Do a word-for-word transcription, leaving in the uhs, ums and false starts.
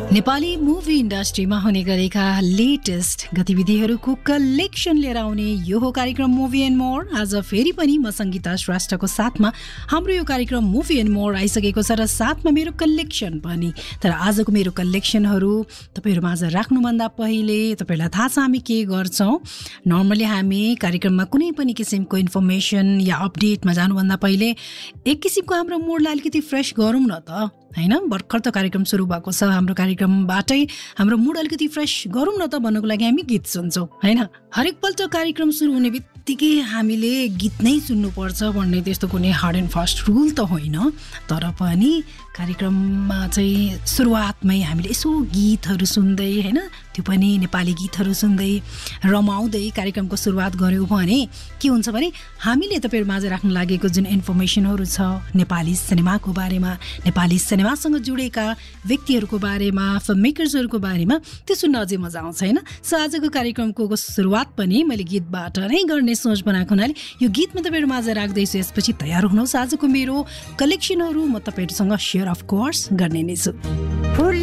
Nepali movie इन्डस्ट्रीमा हुने गरेका लेटेस्ट गतिविधिहरूको कलेक्सन लिएर आउने यो हो कार्यक्रम मुभी एन्ड मोर। आज फेरि पनि म सङ्गीता श्रेष्ठको साथमा हाम्रो यो कार्यक्रम मुभी एन्ड मोर आइसकेको छ र साथमा मेरो कलेक्सन पनि। तर आजको मेरो कलेक्सनहरू तपाईँहरूमा आज राख्नुभन्दा पहिले तपाईँहरूलाई थाहा छ हामी के गर्छौँ। नर्मली हामी कार्यक्रममा कुनै पनि किसिमको इन्फर्मेसन या अपडेटमा जानुभन्दा पहिले एक किसिमको हाम्रो मुडलाई अलिकति फ्रेस गरौँ न त, हैन? भर्खर त कार्यक्रम सुरु भएको छ, हाम्रो कार्यक्रमबाटै हाम्रो मुड अलिकति फ्रेस गरौँ न त भन्नुको लागि हामी गीत सुन्छौँ, हैन? हरेक पल्ट कार्यक्रम सुरु हुने बित्तिकै हामीले गीत नै सुन्नुपर्छ भन्ने त्यस्तो कुनै हार्ड एन्ड फास्ट रुल त होइन। तर पनि कार्यक्रममा चाहिँ सुरुवातमै हामीले यसो गीतहरू सुन्दै, हैन, त्यो पनि नेपाली गीतहरू सुन्दै रमाउँदै कार्यक्रमको सुरुवात गऱ्यौँ भने के हुन्छ भने हामीले तपाईँहरू माझ राख्न लागेको जुन इन्फर्मेसनहरू छ नेपाली सिनेमाको बारेमा, नेपाली सिनेमासँग जुडेका व्यक्तिहरूको बारेमा, फिल्म मेकर्सहरूको बारेमा, त्यो सुन्न अझै मजा आउँछ, होइन? सो आजको कार्यक्रमको सुरुवात पनि मैले गीतबाट नै गर्ने सोच बनाएको हुनाले यो गीतमा तपाईँहरू माझ राख्दैछु। यसपछि तयार हुनुहोस्, आजको मेरो कलेक्सनहरू म तपाईँहरूसँग सेयर अफ कोर्स गर्ने नै छु।